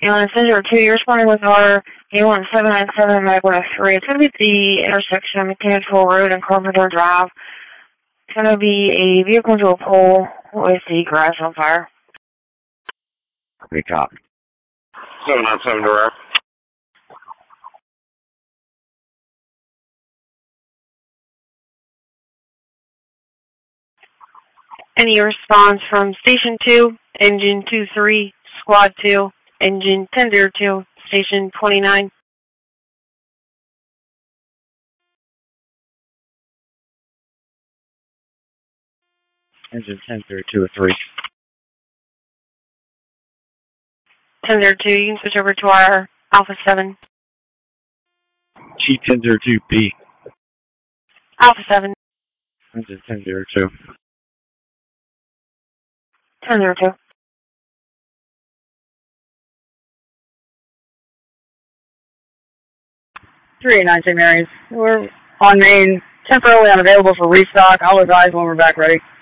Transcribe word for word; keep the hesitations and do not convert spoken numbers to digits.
Ambulance Center two, you're responding with our A one seven nine seven Magway three. It's going to be at the intersection of Mechanicsville Road and Carpenter Drive. It's going to be a vehicle into a pole with the garage on fire. Okay, copy. seven nine seven direct. Any response from Station two, Engine two three, Squad two, Engine ten zero two, Station twenty-nine. Engine ten zero two or three. ten zero two, you can switch over to our Alpha seven. G ten zero two B. Alpha seven. Engine ten zero two. ten zero two. three eight nine Saint Mary's. We're on main, temporarily unavailable for restock. I'll advise when we're back ready.